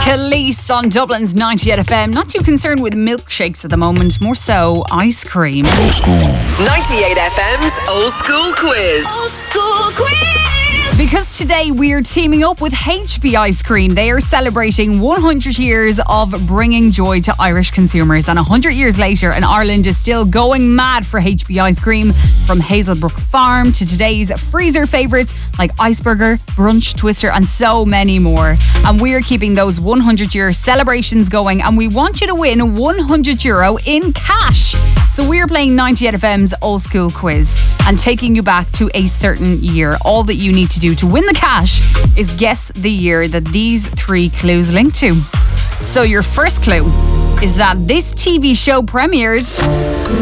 Khalees on Dublin's 98 FM. Not too concerned with milkshakes at the moment, more so ice cream. 98 FM's Old School Quiz. Old School Quiz. Because today we're teaming up with HB Ice Cream. They are celebrating 100 years of bringing joy to Irish consumers. And 100 years later, and Ireland is still going mad for HB Ice Cream. From Hazelbrook Farm to today's freezer favourites like Iceberger, Brunch, Twister and so many more. And we're keeping those 100-year celebrations going, and we want you to win €100 in cash. So we're playing 98 FM's Old School Quiz and taking you back to a certain year. All that you need to do to win the cash is guess the year that these 3 clues link to. So your first clue is that this TV show premiered